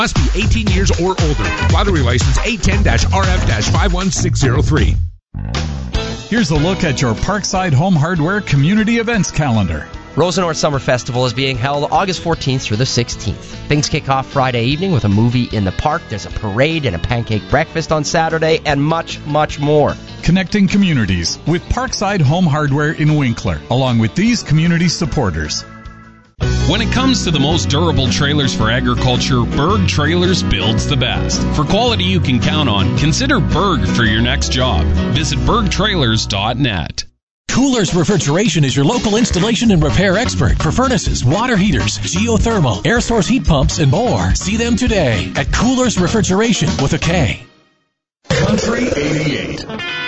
Must be 18 years or older. Lottery license 810-RF-51603. Here's a look at your Parkside Home Hardware Community Events calendar. Rosenort Summer Festival is being held August 14th through the 16th. Things kick off Friday evening with a movie in the park. There's a parade and a pancake breakfast on Saturday, and much, much more. Connecting communities with Parkside Home Hardware in Winkler, along with these community supporters. When it comes to the most durable trailers for agriculture, Berg Trailers builds the best. For quality you can count on, consider Berg for your next job. Visit bergtrailers.net. Coolers Refrigeration is your local installation and repair expert for furnaces, water heaters, geothermal, air source heat pumps, and more. See them today at Coolers Refrigeration with a K. Country 88.